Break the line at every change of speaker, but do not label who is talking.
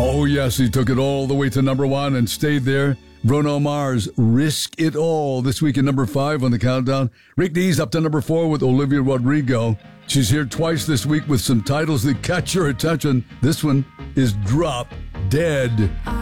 Oh, yes, he took it all the way to number 1 and stayed there. Bruno Mars, Risk It All, this week at number 5 on the countdown. Rick Dees up to number 4 with Olivia Rodrigo. She's here twice this week with some titles that catch your attention. This one is Drop Dead.